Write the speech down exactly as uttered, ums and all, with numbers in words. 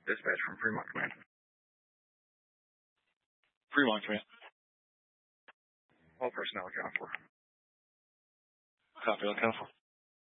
Dispatch from Fremont Command. Fremont Command. All personnel account for. Copy, account for.